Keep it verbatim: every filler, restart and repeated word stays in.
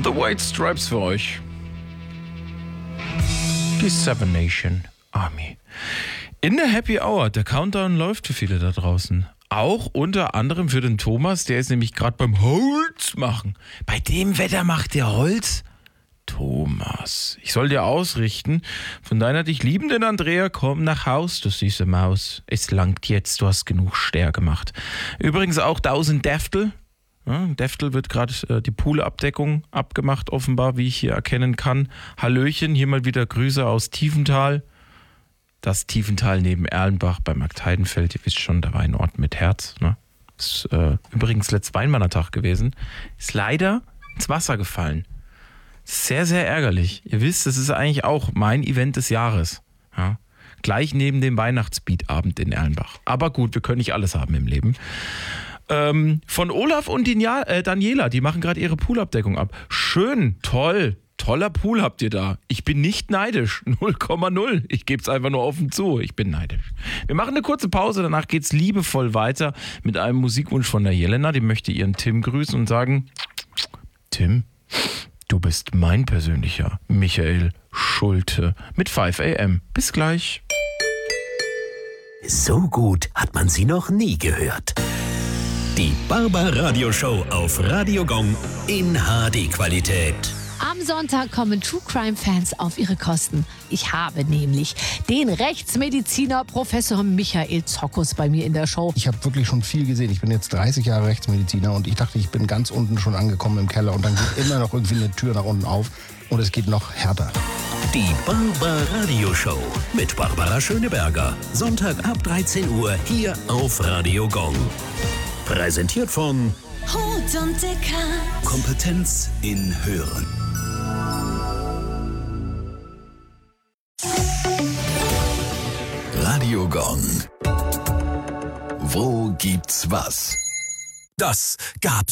The White Stripes für euch. Die Seven Nation Army. In der Happy Hour, der Countdown läuft für viele da draußen. Auch unter anderem für den Thomas, der ist nämlich gerade beim Holz machen. Bei dem Wetter macht der Holz? Thomas, ich soll dir ausrichten, von deiner dich liebenden Andrea, komm nach Haus, du süße Maus. Es langt jetzt, du hast genug Stär gemacht. Übrigens auch tausend Deftel. Ja, Deftel wird gerade äh, die Poolabdeckung abgemacht, offenbar, wie ich hier erkennen kann. Hallöchen, hier mal wieder Grüße aus Tiefenthal. Das Tiefenthal neben Erlenbach bei Markt Heidenfeld. Ihr wisst schon, da war ein Ort mit Herz. Ne? Ist äh, übrigens letzter Weinwandertag gewesen. Ist leider ins Wasser gefallen. Sehr, sehr ärgerlich. Ihr wisst, das ist eigentlich auch mein Event des Jahres. Ja? Gleich neben dem Weihnachtsbeatabend in Erlenbach. Aber gut, wir können nicht alles haben im Leben. Ähm, von Olaf und Daniela, äh, Daniela, die machen gerade ihre Poolabdeckung ab. Schön, toll, toller Pool habt ihr da. Ich bin nicht neidisch, null Komma null. Ich gebe es einfach nur offen zu, ich bin neidisch. Wir machen eine kurze Pause, danach geht's liebevoll weiter mit einem Musikwunsch von der Jelena. Die möchte ihren Tim grüßen und sagen, Tim, du bist mein persönlicher Michael Schulte mit fünf A M. Bis gleich. So gut hat man sie noch nie gehört. Die Barbaradio-Show auf Radio Gong in H D-Qualität. Am Sonntag kommen True Crime Fans auf ihre Kosten. Ich habe nämlich den Rechtsmediziner Professor Michael Zockus bei mir in der Show. Ich habe wirklich schon viel gesehen. Ich bin jetzt dreißig Jahre Rechtsmediziner und ich dachte, ich bin ganz unten schon angekommen im Keller und dann geht immer noch irgendwie eine Tür nach unten auf und es geht noch härter. Die Barbaradio-Show mit Barbara Schöneberger. Sonntag ab dreizehn Uhr hier auf Radio Gong. Präsentiert von Hut und Dicker. Kompetenz in Hören. Radio Gong. Wo gibt's was? Das gab's